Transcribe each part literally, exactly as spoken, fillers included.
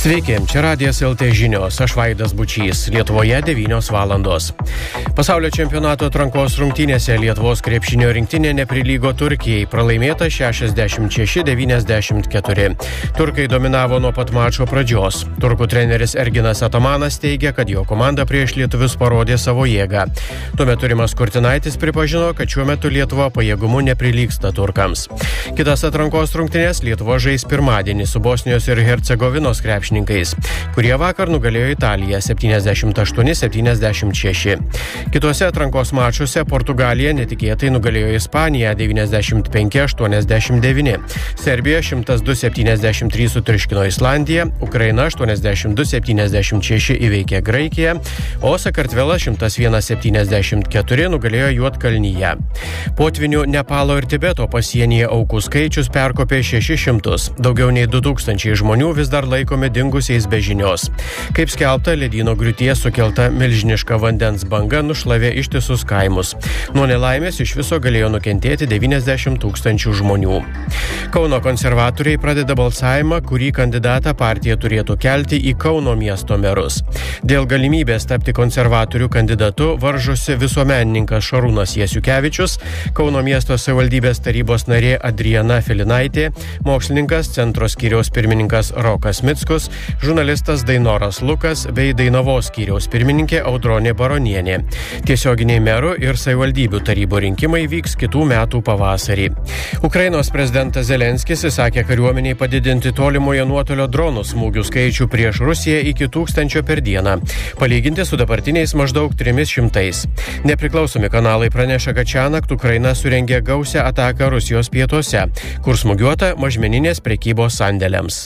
Sveiki, čia Radijas L T žinios, aš Vaidas Bučys, Lietuvoje devynios valandos. Pasaulio čempionato atrankos rungtynėse Lietuvos krepšinio rinktinė neprilygo Turkijai, pralaimėta šešiasdešimt šeši devyniasdešimt keturi. Turkai dominavo nuo pat mačo pradžios. Turkų treneris Erginas Atamanas teigia, kad jo komanda prieš lietuvius parodė savo jėgą. Tuo metu Rimas Kurtinaitis pripažino, kad šiuo metu Lietuva pajėgumu neprilygsta turkams. Kitas atrankos rungtynės Lietuva žais pirmadienį su Bosnijos ir Hercegovinos krepšininkais, kurie vakar nugalėjo Italiją septyniasdešimt aštuoni septyniasdešimt šeši. Kituose atrankos mačuose Portugalija netikėtai nugalėjo Ispaniją devyniasdešimt penki aštuoniasdešimt devyni. Serbija šimtas du septyniasdešimt trys sutriuškino Islandiją, Ukraina aštuoniasdešimt du septyniasdešimt šeši įveikė Graikiją, o Sakartvelas šimtas vienas septyniasdešimt keturi nugalėjo Juodkalniją. Potvinių Nepalo ir Tibeto pasienyje aukų skaičius perkopė šešis šimtus. Daugiau nei du tūkstančiai žmonių vis dar laikomi dingusiais be žinios. Kaip skelbta, ledyno griūties sukelta milžiniška vandens banga nušlavė ištisus kaimus. Nuo nelaimės iš viso galėjo nukentėti devyniasdešimt tūkstančių žmonių. Kauno konservatoriai pradeda balsavimą, kurį kandidatą partija turėtų kelti į Kauno miesto merus. Dėl galimybės tapti konservatorių kandidatu varžosi visuomenininkas Šarūnas Jasiukevičius, Kauno miesto savivaldybės tarybos narė Adriana Filinaitė, mokslininkas centro skyriaus pirmininkas Rokas Mickus, žurnalistas Dainoras Lukas bei Dainavos skyriaus pirmininkė Audronė Baronienė. Tiesioginiai merų ir savivaldybių tarybų rinkimai vyks kitų metų pavasarį. Ukrainos prezidentas Zelenskis įsakė kariuomeniai padidinti tolimojo nuotolio dronų smūgių skaičių prieš Rusiją iki tūkstančio per dieną, palyginti su dabartiniais maždaug trimis šimtais. Nepriklausomi kanalai praneša, kad šiąnakt Ukraina surengė gausią ataką Rusijos pietuose, kur smūgiuota mažmeninės prekybos sandėliams.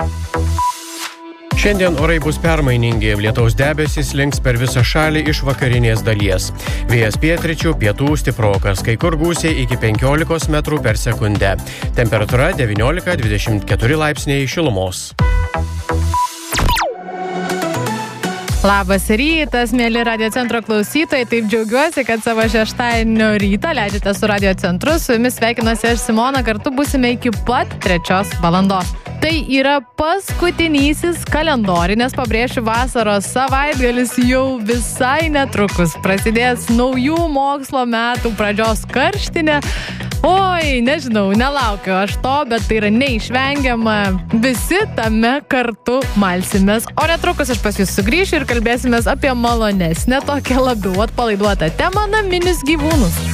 Šiandien orai bus permainingi, lietaus debesys links per visą šalį iš vakarinės dalies. Vėjas pietryčių, pietų stiprokas, kai kur gūsiai iki penkiolikos metrų per sekundę. Temperatūra devyniolika dvidešimt keturi laipsniai šilumos. Labas rytas, mėly Radio Centro klausytojai. Taip džiaugiuosi, kad savo šeštadienio rytą leidžiate su Radio Centru. Su jumis sveikinuosi aš Simona, kartu būsime iki pat trečios valandos. Tai yra paskutinysis kalendorinės, pabrėšiu, vasaros savaitgalis jau visai netrukus. Prasidės naujų mokslo metų pradžios karštinė. Oi, nežinau, nelaukiu aš to, bet tai yra neišvengiama. Visi tame kartu malsimės. O netrukus aš pas jūs sugrįšiu ir kalbėsimės apie malonesnę, tokią labiau atpalaiduotą temą — naminius gyvūnus.